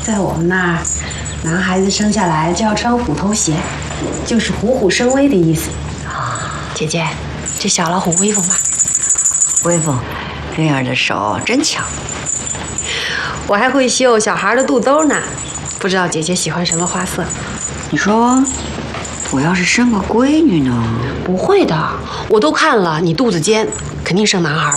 在我们那儿，男孩子生下来就要穿虎头鞋，就是虎虎生威的意思。姐姐，这小老虎威风吧？ 威风，灵儿的手真巧。 我还会绣小孩的肚兜呢，不知道姐姐喜欢什么花色？ 你说，我要是生个闺女呢？ 不会的，我都看了，你肚子尖，肯定生男孩。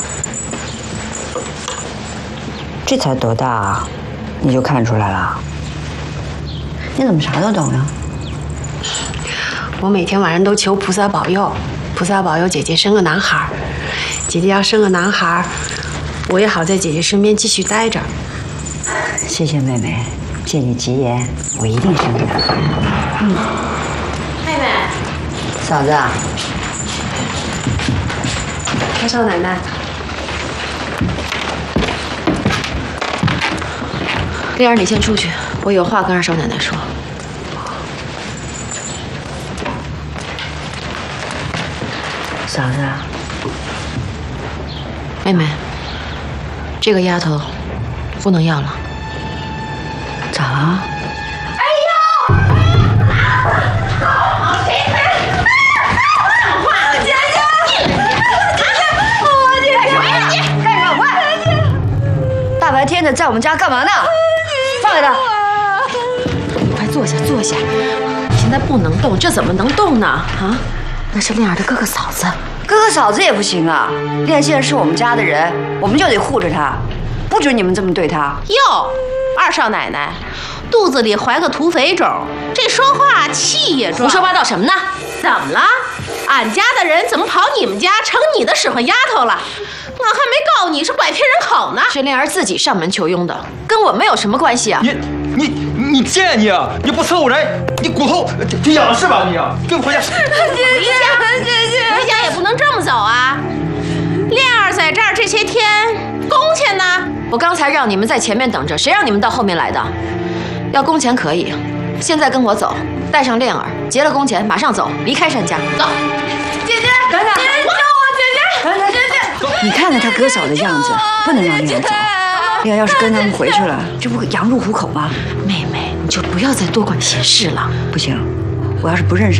这才多大啊，你就看出来了？你怎么啥都懂呀？ 我每天晚上都求菩萨保佑，菩萨保佑姐姐生个男孩。姐姐要生个男孩，我也好在姐姐身边继续待着。 谢谢妹妹，借你吉言，我一定生个男孩。 妹妹， 嫂子， 太少奶奶。 丽儿，你先出去，我有话跟二少奶奶说。 嫂子， 妹妹，这个丫头不能要了。 咋了？大白天的在我们家干嘛呢？放开他！ 快坐下，坐下。你现在不能动，这怎么能动呢？啊，那是丽儿的哥哥嫂子。 哥哥嫂子也不行啊！练现在是我们家的人，我们就得护着他，不准你们这么对他。 哟，二少奶奶，肚子里怀个土匪种，这说话气也壮。 胡说八道什么呢？ 怎么了？俺家的人怎么跑你们家成你的使唤丫头了？我还没告你是拐骗人口呢。 是丽儿自己上门求佣的，跟我没有什么关系啊！ 你贱你啊！你不伺候人，你骨头这痒是吧你啊？跟我回家。 回家也不能这么走啊！莲儿在这儿这些天，工钱呢？ 我刚才让你们在前面等着，谁让你们到后面来的？要工钱可以，现在跟我走，带上恋儿，结了工钱马上走，离开单家。走。 姐姐， 等等， 姐姐救我！姐姐，姐姐， 你看看他哥嫂的样子，不能让丽儿走。丽儿要是跟他们回去了，这不羊入虎口吗？ 妹妹，你就不要再多管闲事了。 不行，我要是不认识